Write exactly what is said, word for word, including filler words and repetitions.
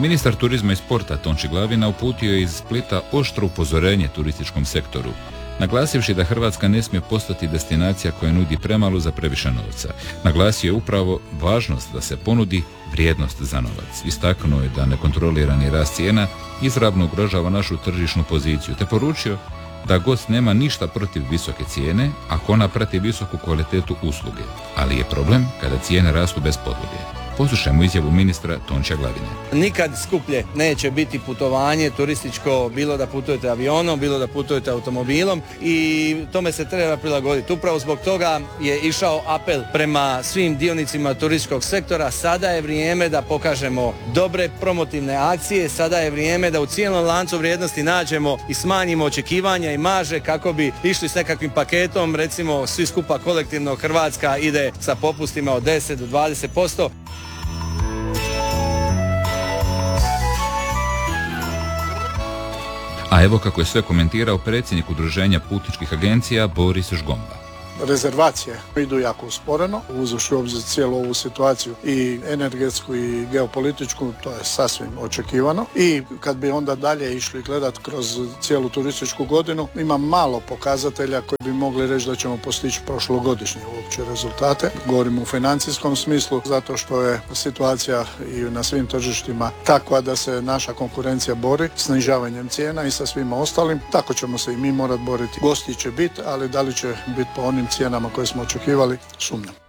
Ministar turizma i sporta Tonči Glavina uputio je iz Splita oštro upozorenje turističkom sektoru, naglasivši da Hrvatska ne smije postati destinacija koja nudi premalo za previše novca. Naglasio je upravo važnost da se ponudi vrijednost za novac. Istaknuo je da nekontrolirani rast cijena izravno ugrožava našu tržišnu poziciju, te poručio da gost nema ništa protiv visoke cijene ako ona prati visoku kvalitetu usluge, ali je problem kada cijene rastu bez podloge. Poslušajmo izjavu ministra Tončija Glavine. Nikad skuplje neće biti putovanje turističko, bilo da putujete avionom, bilo da putujete automobilom, i tome se treba prilagoditi. Upravo zbog toga je išao apel prema svim dionicima turističkog sektora. Sada je vrijeme da pokažemo dobre promotivne akcije, sada je vrijeme da u cijelom lancu vrijednosti nađemo i smanjimo očekivanja i marže kako bi išli s nekakvim paketom, recimo svi skupa kolektivno Hrvatska ide sa popustima od deset do dvadeset posto. A evo kako je sve komentirao predsjednik Udruženja putničkih agencija Boris Žgomba. Rezervacije idu jako usporeno, uzevši u obzir cijelu ovu situaciju i energetsku i geopolitičku, to je sasvim očekivano. I kad bi onda dalje išli gledati kroz cijelu turističku godinu, ima malo pokazatelja koji bi mogli reći da ćemo postići prošlogodišnje uopće rezultate. Govorimo u financijskom smislu, zato što je situacija i na svim tržištima takva da se naša konkurencija bori snižavanjem cijena i sa svima ostalim. Tako ćemo se i mi morati boriti. Gosti će biti, ali da li će biti po onim cijenama koje smo očekivali, sumnjam.